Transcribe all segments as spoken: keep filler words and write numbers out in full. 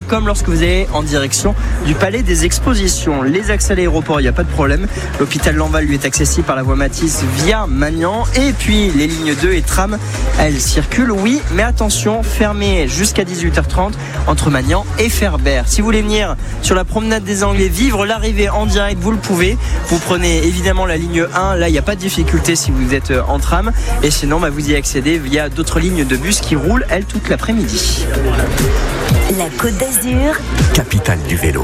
comme lorsque vous allez en direction du Palais des Expositions. Les accès à l'aéroport, il n'y a pas de problème. L'hôpital Lanval lui est accessible par la voie Matisse via Magnan. Et puis les lignes deux et tram, elles circulent, oui, mais attention, fermées jusqu'à dix-huit heures trente entre Magnan et Ferbert. Si vous voulez venir sur la promenade des Anglais, vivre l'arrivée en direct, vous le pouvez. Vous prenez évidemment la ligne un, là il n'y a pas de difficulté si vous êtes en tram. Et sinon, bah, vous y accédez via d'autres lignes de bus qui roulent, elles, toute l'après-midi. La Côte d'Azur, capitale du vélo.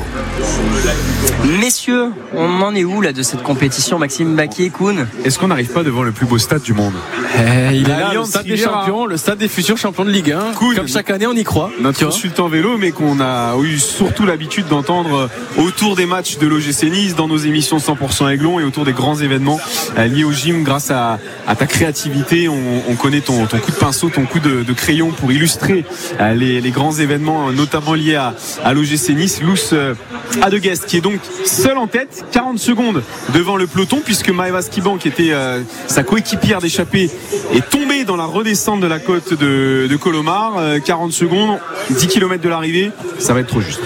Messieurs, on en est où là de cette compétition, Maxime Baquier, Koun? Est-ce qu'on n'arrive pas devant le plus beau stade du monde? eh, Il est là, Alliance le stade des Riviera. champions, le stade des futurs champions de Ligue un. Koun. Comme chaque année, on y croit. Notre consultant vélo, mais qu'on a eu surtout l'habitude d'entendre autour des matchs de l'O G C Nice, dans nos émissions cent pour cent Aiglon et autour des grands événements liés au gym. Grâce à, à ta créativité, on, on connaît ton, ton coup de pinceau, ton coup de, de crayon pour illustrer les, les grands événements, notamment liés à, à l'O G C Nice. Luce Adeguest, qui est donc seul en tête, quarante secondes devant le peloton, puisque Maëva Skiban, qui était euh, sa coéquipière d'échappée, est tombée dans la redescente de la côte de, de Colomar. euh, quarante secondes, dix kilomètres de l'arrivée, ça va être trop juste.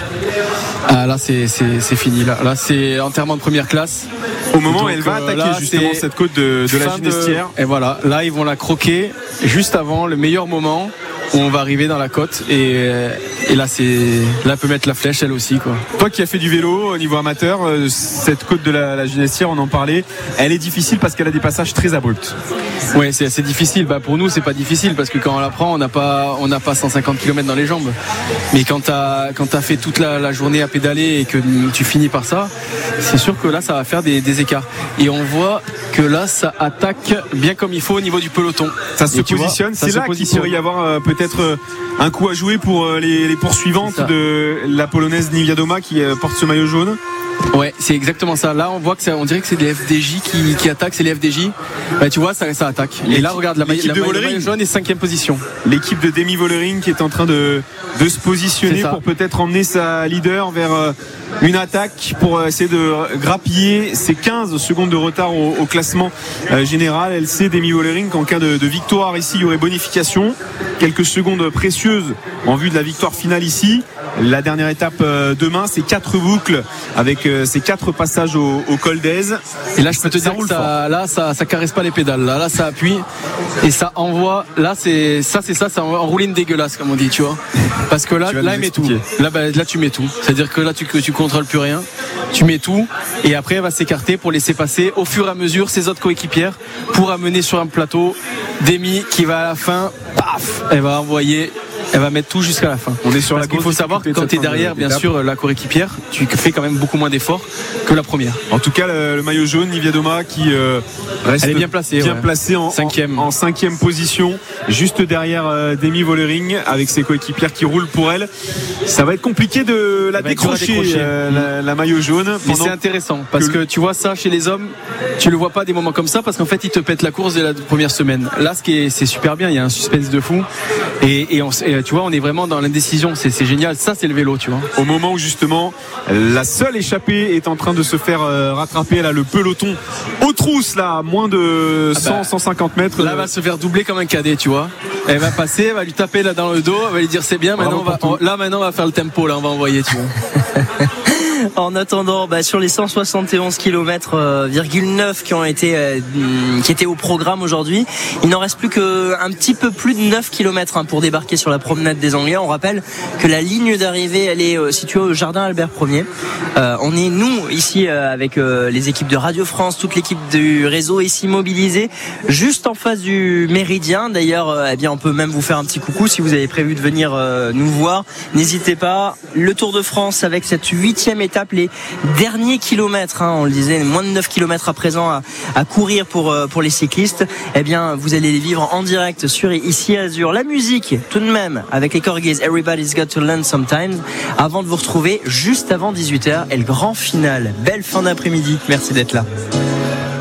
Ah, là, c'est, c'est, c'est fini. Là, là c'est enterrement de première classe. Au moment où Donc, elle va euh, attaquer là, justement c'est cette côte de, de la fin Ginestière. Et voilà, là, ils vont la croquer juste avant le meilleur moment où on va arriver dans la côte. Et, et là, c'est, là, elle peut mettre la flèche, elle aussi, quoi. Toi qui as fait du vélo au niveau amateur, euh, cette côte de la, la Ginestière, on en parlait, elle est difficile parce qu'elle a des passages très abrupts. Oui, c'est assez difficile. Bah, pour nous, c'est pas difficile parce que quand on la prend, on n'a pas, on n'a pas cent cinquante kilomètres dans les jambes. Mais quand t'as, quand t'as fait toute la, la journée à pédaler et que tu finis par ça, c'est sûr que là, ça va faire des, des écarts. Et on voit que là, ça attaque bien comme il faut au niveau du peloton. Ça se Et tu positionne. vois, ça c'est se là qu'il positionne. pourrait y avoir euh, peut-être euh, un coup à jouer pour euh, les, les poursuivantes de la polonaise Niewiadoma qui euh, porte ce maillot jaune. Ouais, c'est exactement ça. Là, on voit que ça, on dirait que c'est les F D J qui, qui attaquent, c'est les F D J. Bah, tu vois, ça, ça attaque. Et là, regarde, la maille, l'équipe la de maille, Vollering. maille jaune est cinquième position. L'équipe de Demi Vollering qui est en train de, de se positionner C'est ça. pour peut-être emmener sa leader vers euh, une attaque pour euh, essayer de grappiller ses quinze secondes de retard au, au classement euh, général. Elle sait, Demi Vollering, qu'en cas de, de victoire ici, il y aurait bonification. Quelques secondes précieuses en vue de la victoire finale ici. La dernière étape euh, demain, c'est quatre boucles avec euh, ces quatre passages au, au col d'Aise. Et là, je peux te Ça dire que roule ça, là, ça, ça caresse pas les pédales. Là, là, ça appuie et ça envoie. Là, c'est ça, c'est ça, ça enroule une dégueulasse, comme on dit, tu vois. Parce que là, Tu vas là, nous elle met tout. expliquer. Là, bah, là, tu mets tout. C'est-à-dire que là, tu, tu contrôles plus rien. Tu mets tout et après, elle va s'écarter pour laisser passer au fur et à mesure ses autres coéquipières pour amener sur un plateau Demi qui va à la fin, paf, elle va envoyer. Elle va mettre tout jusqu'à la fin. On est sur Parce la qu'il faut grosse savoir que difficulté de quand tu es cette fin derrière, bien d'étape. sûr, la coéquipière, tu fais quand même beaucoup moins d'efforts que la première. En tout cas, le, le maillot jaune, Niewiadoma, qui euh, reste Elle est bien placée, bien ouais. placée en, Cinquième. en, en cinquième position, juste derrière euh, Demi Vollering, avec ses coéquipières qui roulent pour elle. Ça va être compliqué de la Ça va être dur à décrocher, décrocher. euh, la, la maillot jaune. Mais pendant c'est intéressant parce que, que- tu vois ça chez les hommes, tu le vois pas des moments comme ça parce qu'en fait ils te pètent la course dès la première semaine. Là, ce qui est, c'est super bien, il y a un suspense de fou et, et, on, et tu vois, on est vraiment dans l'indécision. C'est, c'est génial. Ça, c'est le vélo, tu vois. Au moment où justement la seule échappée est en train de se faire euh, rattraper, là le peloton aux trousses, là à moins de Ah cent bah, à cent cinquante mètres. Là, elle va se faire doubler comme un cadet, tu vois. Elle va passer, elle va lui taper là dans le dos, elle va lui dire c'est bien. Maintenant, on va, on- là maintenant, on va faire le tempo. Là, on va envoyer, tu vois. En attendant, bah, sur les cent soixante et onze kilomètres euh, virgule neuf qui ont été euh, qui étaient au programme aujourd'hui, il n'en reste plus qu'un petit peu plus de neuf kilomètres hein, pour débarquer sur la promenade des Anglais. On rappelle que la ligne d'arrivée, elle est euh, située au jardin Albert Ier. Euh, on est nous ici euh, avec euh, les équipes de Radio France, toute l'équipe du réseau ici mobilisée, juste en face du Méridien. D'ailleurs, euh, eh bien, on peut même vous faire un petit coucou si vous avez prévu de venir euh, nous voir. N'hésitez pas. Le Tour de France avec cette huitième étape, les derniers kilomètres, hein, on le disait, moins de neuf kilomètres à présent à, à courir pour euh, pour les cyclistes. Eh bien, vous allez les vivre en direct sur ici Azur. La musique, tout de même, avec les Corgis, Everybody's Got to Learn Sometimes. Avant de vous retrouver juste avant dix-huit heures et le grand final. Belle fin d'après-midi. Merci d'être là.